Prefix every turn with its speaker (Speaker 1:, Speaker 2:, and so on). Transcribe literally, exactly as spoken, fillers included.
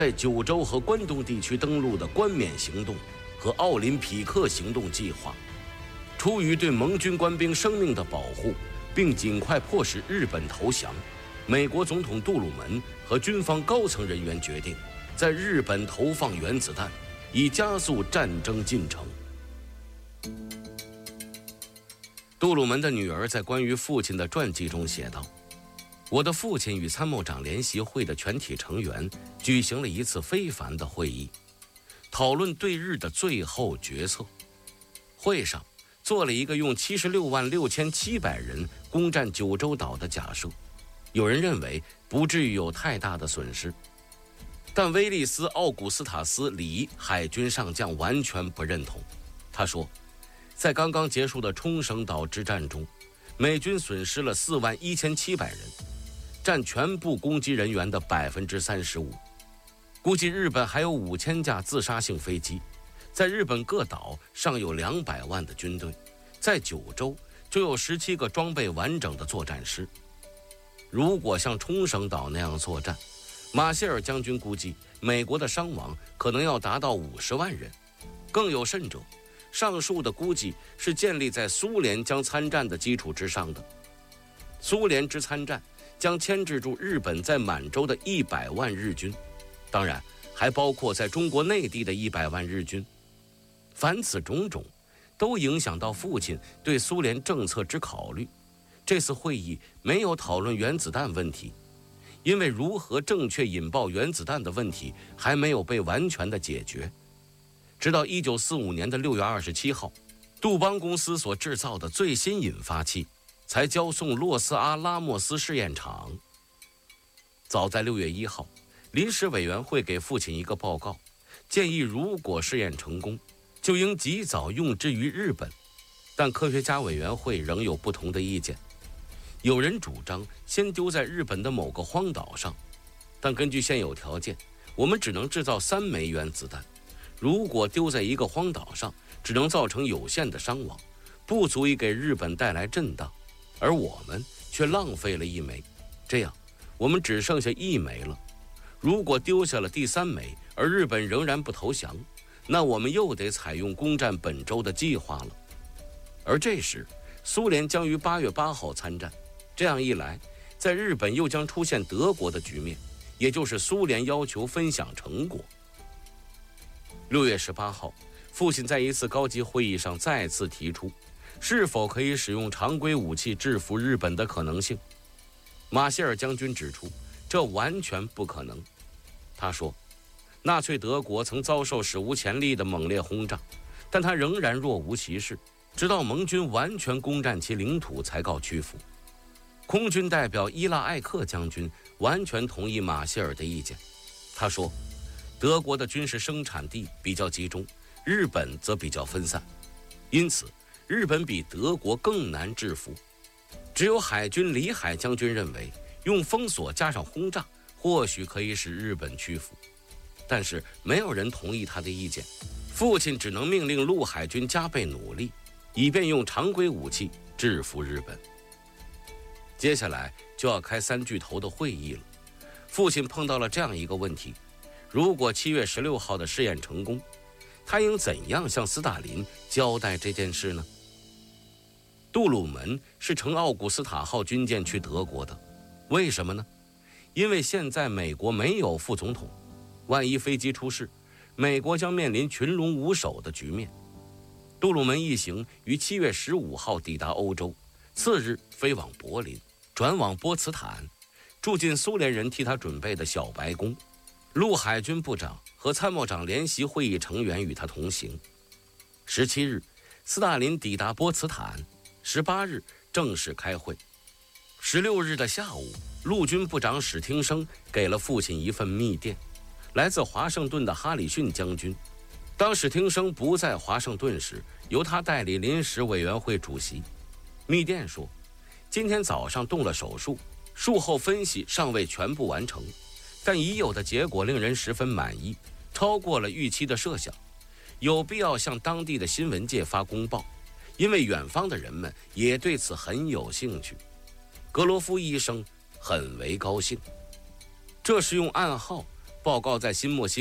Speaker 1: 在九州和关东地区登陆的冠冕行动和奥林匹克行动计划。出于对盟军官兵生命的保护，并尽快迫使日本投降，美国总统杜鲁门和军方高层人员决定在日本投放原子弹，以加速战争进程。杜鲁门的女儿在关于父亲的传记中写道：我的父亲与参谋长联席会的全体成员举行了一次非凡的会议，讨论对日的最后决策。会上做了一个用七十六万六千七百人攻占九州岛的假设，有人认为不至于有太大的损失，但威利斯·奥古斯塔斯·李海军上将完全不认同。他说，在刚刚结束的冲绳岛之战中，美军损失了四万一千七百人，占全部攻击人员的百分之三十五。估计日本还有五千架自杀性飞机，在日本各岛尚有两百万的军队，在九州就有十七个装备完整的作战师。如果像冲绳岛那样作战，马歇尔将军估计美国的伤亡可能要达到五十万人。更有甚者，上述的估计是建立在苏联将参战的基础之上的。苏联之参战将牵制住日本在满洲的一百万日军，当然还包括在中国内地的一百万日军。凡此种种，都影响到父亲对苏联政策之考虑。这次会议没有讨论原子弹问题，因为如何正确引爆原子弹的问题还没有被完全的解决。直到一九四五年的六月二十七号，杜邦公司所制造的最新引发器才交送洛斯阿拉莫斯试验场。早在六月一号，临时委员会给父亲一个报告，建议如果试验成功，就应及早用之于日本。但科学家委员会仍有不同的意见，有人主张先丢在日本的某个荒岛上，但根据现有条件，我们只能制造三枚原子弹。如果丢在一个荒岛上，只能造成有限的伤亡，不足以给日本带来震荡，而我们却浪费了一枚，这样我们只剩下一枚了。如果丢下了第三枚，而日本仍然不投降，那我们又得采用攻占本州的计划了。而这时，苏联将于八月八号参战，这样一来，在日本又将出现德国的局面，也就是苏联要求分享成果。六月十八号，父亲在一次高级会议上再次提出，是否可以使用常规武器制服日本的可能性。马歇尔将军指出，这完全不可能。他说，纳粹德国曾遭受史无前例的猛烈轰炸，但他仍然若无其事，直到盟军完全攻占其领土才告屈服。空军代表伊拉艾克将军完全同意马歇尔的意见。他说，德国的军事生产地比较集中，日本则比较分散，因此日本比德国更难制服。只有海军李海将军认为，用封锁加上轰炸或许可以使日本屈服，但是没有人同意他的意见。父亲只能命令陆海军加倍努力，以便用常规武器制服日本。接下来就要开三巨头的会议了。父亲碰到了这样一个问题，如果七月十六号的试验成功，他应怎样向斯大林交代这件事呢？杜鲁门是乘奥古斯塔号军舰去德国的，为什么呢？因为现在美国没有副总统，万一飞机出事，美国将面临群龙无首的局面。杜鲁门一行于七月十五号抵达欧洲，次日飞往柏林，转往波茨坦，住进苏联人替他准备的小白宫。陆海军部长和参谋长联席会议成员与他同行。十七日，斯大林抵达波茨坦，十八日正式开会。十六日的下午，陆军部长史汀生给了父亲一份密电，来自华盛顿的哈里逊将军。当史汀生不在华盛顿时，由他代理临时委员会主席。密电说，今天早上动了手术，术后分析尚未全部完成，但已有的结果令人十分满意，超过了预期的设想，有必要向当地的新闻界发公报，因为远方的人们也对此很有兴趣。格罗夫医生很为高兴。这是用暗号报告在新墨西